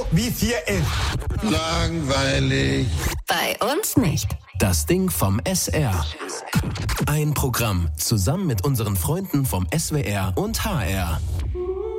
wie 411. Langweilig. Bei uns nicht. Das Ding vom SR. Ein Programm zusammen mit unseren Freunden vom SWR und HR.